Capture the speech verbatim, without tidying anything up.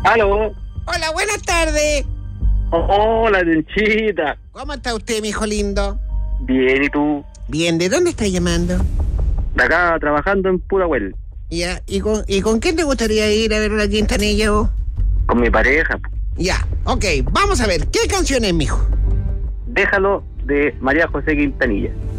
Aló. Hola, buenas tardes. Oh, hola, Tenchita. ¿Cómo está usted, mi hijo lindo? Bien, ¿y tú? Bien, ¿de dónde está llamando? De acá, trabajando en Pudahuel. Ya, ¿y con, ¿y con quién te gustaría ir a ver la Quintanilla vos? Con mi pareja. Ya, ok, vamos a ver, ¿qué canción es, mijo? Déjalo, de María José Quintanilla.